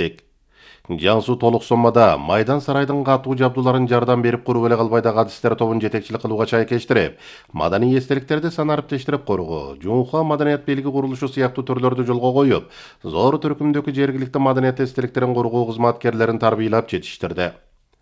кесиптик. Жаңсу толук соммада Майдан сарайдын катуу жабдууларын жардам берип куруп эле калбайдагы адистер тобун жетекчилик кылууга чайкештирип, маданий эстеликтерди санариптештирип коргоо, жумука маданият бийлиги курулушу сыяктуу төрлөрдү жолго коюп, зор түркүмдөгү жергиликтүү маданият эстеликтерин коргоо кызматкерлерин тарбийлап жетиштирди.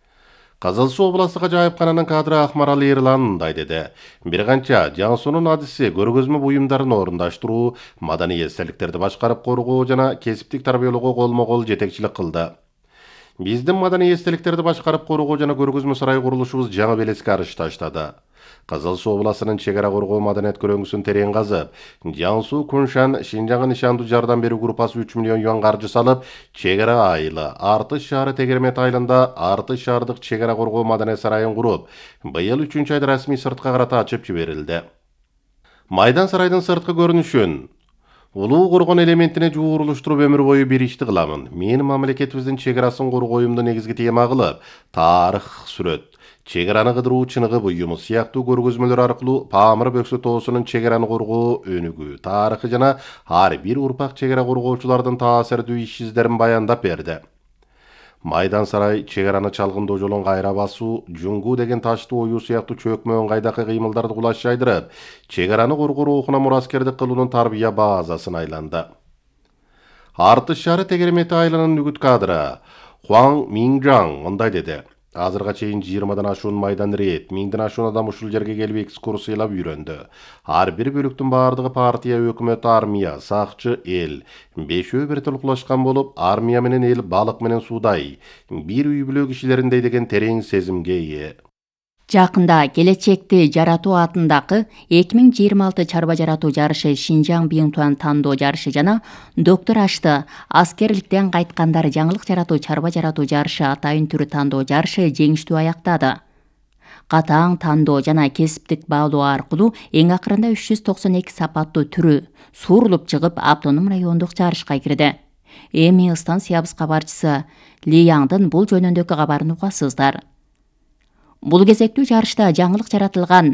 Кызыл Суу областык ажайыпкананын кадры Акмарал Эрлан мындай деди. Бир канча Жаңсунун адиси көргөзмө буюмдарын орундаштыруу, маданий эстеликтерди башкарып коргоо жана кесиптик тарбиялоого колмо-кол жетекчилик кылды. Биздин маданий эстеликтерди башкарып коргоо жана көргөзмө сарай курулушубуз жаңы белеске арыш таштады. Кызыл Суу областынын чегара коргоо маданият көрөңгүсүн терең казып, Жаңсу Куншан Шинжаңга нишандуу жардам берүү группасы 3 миллион юан каржы салып, чегара айылы Артыш шаары Тегеремет айылында Артыш шаардык чегара коргоо маданият сарайын куруп, быйыл 3-айда расмий сыртка карата ачып жиберилди. Майдан сарайдын сырткы көрүнүшүн улуу коргон элементине жуурулуштуруп өмүр бою бир ишти кыламын. Мен мамлекетибиздин чегарасын коргоюмду негизги тема кылып, тарых сүрөт, чегараны кыдыруу чыныгы буюму сыяктуу көргөзмөлөр аркылуу Памыр Бөксө тоосунун чегараны коргоо өнүгүү, тарыхы жана ар бир урпак чегара коргоочулардын таасирдүү иш издерин баяндап берди. Майдан сарай чегараны чалгындоо жолун кайра басуу, жуңгуу деген ташты оюу сыяктуу чөкмө ыңгайдакы кыймылдарды кулаш жайдырып, чегараны коргоо рухуна мураскердик кылуунун тарбия базасын айланды. Артыш шаары Тегеремет айылынын үгүт кадры Хуаң Минжаң мындай деди. Азырга чейин 20-дан ашуун майдан рейд, 1000ден ашуун адам ушул жерге келип экскурсиялап үйрөндү. Ар бир бөлүктүн бардыгы партия, өкмөт, армия, сакчы, эл. Бешөө бир толуклашкан болуп, армия менен эл балык менен суудай, бир үй бүлө кишилериндей деген терең сезимге ээ. Жакында келечекти жаратуу атындагы 2026 чарба жаратуу жарышы Шинжаң Биңтуан тандоо жарышы жана доктор Ашты аскерликтен кайткандар жаңылык жаратуу чарба жаратуу жарышы атайын түрү тандоо жарышы жеңиштүү аяктады. Катаң тандоо жана кесиптик баалоо аркылуу эң акырында 392 сапаттуу түрү суурулуп чыгып автоном райондук жарышка кирди. Эми станциябыз кабарчысы Ли Яңдын бул жөнүндөгү кабарын угасыздар. Бул кезектүү жарышта жаңылык жаратылган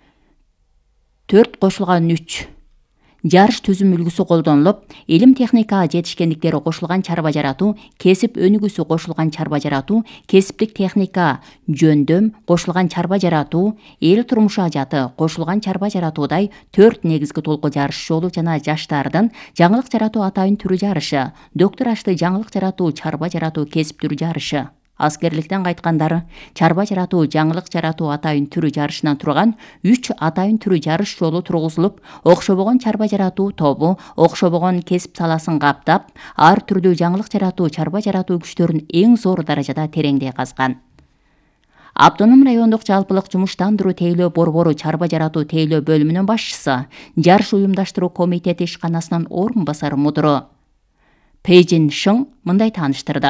4 кошулган 3 жарыш түзүм үлгүсү колдонулуп, илим техникага жетишкендиктери кошулган чарба жаратуу, кесип өнүгүүсү кошулган чарба жаратуу, кесиптик техника жөндөм кошулган чарба жаратуу, эл турмушу ажаты кошулган чарба жаратуудай 4 негизги толку жарыш жолу жана жаштардын жаңылык жаратуу атайын түрү жарышы, доктор Ашты жаңылык жаратуу чарба жаратуу кесип түрү жарышы, аскерликтен кайткандар чарба жаратуу жаңылык жаратуу атайын түрү жарышынан турган 3 атайын түрү жарыш жолу тургузулуп, окшобогон чарба жаратуу тобу окшобогон кесип саласын каптап, ар түрдүү жаңылык жаратуу чарба жаратуу күчтөрүн эң зор даражада тереңдей казган. Автоном райондук жалпылык жумуштандыруу тейлөө борбору чарба жаратуу тейлөө бөлүмүнүн башчысы, жарыш уюмдаштыруу комитети ишканасынын орун басары мудуру Пейжин Шың мындай тааныштырды.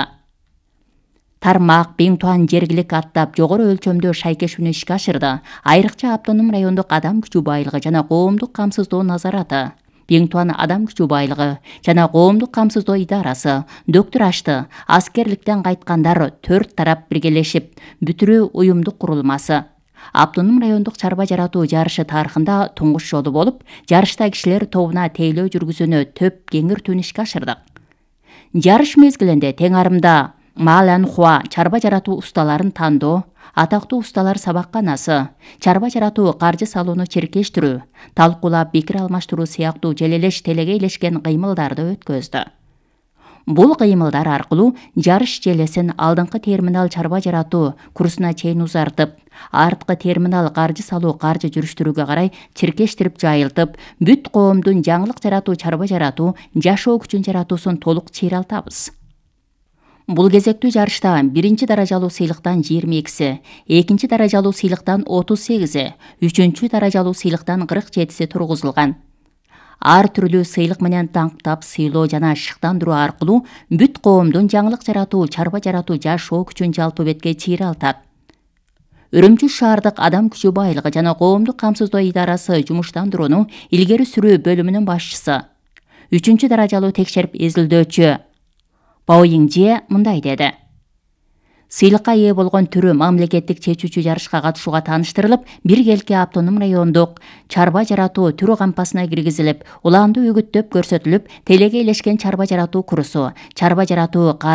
Тармак Биңтуан жергилик аттап жогору өлчөмдө шайкешүүнү ишке ашырды. Айрыкча автоном райондук адам күчү байлыгы жана коомдук камсыздоо назараты, Биңтуан адам күчү байлыгы жана коомдук камсыздоо идарасы, доктор Ашты аскерликтен кайткандар 4 тарап биргелешип бүтүрүү уюмдук курулмасы. Автоном райондук чарба жаратуу жарышы тарыхында туңгуш жолу болуп, жарышта кишилер тобуна тейлөө жүргүзүүнү төп кеңиртүүнү ишке ашырдык. Жарыш мезгилинде тең арымда Малан Хуа чарба жаратуу усталарын тандоо, атактуу усталар сабакканасы, чарба жаратуу каржы салууну чиркештирүү, талкуулап пикир алмаштыруу сыяктуу желелеш телегейлешкен кыймылдарды өткөздү. Бул кыймылдар аркылуу жарыш желесин алдыңкы терминал чарба жаратуу курсуна чейин узартып, арткы терминал каржы салуу каржы жүрүштүрүүгө карай чиркештирип жайылтып, бүт коомдун жаңылык жаратуу чарба жаратуу, жашоо күчүн жаратуусун толук чыйралтабыз. Бул кезектүү жарышта 1-чи даражалуу сыйлыктан 22-си, 2-чи даражалуу сыйлыктан 38-и, 3-чү даражалуу сыйлыктан 47-си тургузулган. Ар түрлүү сыйлык менен таңктап сыйлоо жана шыктандыруу аркылуу бүт коомдун жаңылык жаратуу, чарба жаратуу жашоо күчүн жалпы бетке чыйралтат. Үрүмчү шаардык адам күчү байлыгы жана коомдук камсыздоо идарасы жумуштандырууну илгери сүрүү бөлүмүнүн башчысы, 3-чү даражалуу текшерип изилдөөчү Паоиңже мындай деди. Сыйлыкка ээ болгон түрү мамлекеттик чечүүчү жарышка катышууга тааныштырылып, биргелки автоном райондук чарба жаратуу түрү кампасына киргизилип, улаандуу үгүттөп көрсөтүлүп, телегейлешкен чарба жаратуу курсу, чарба жаратуу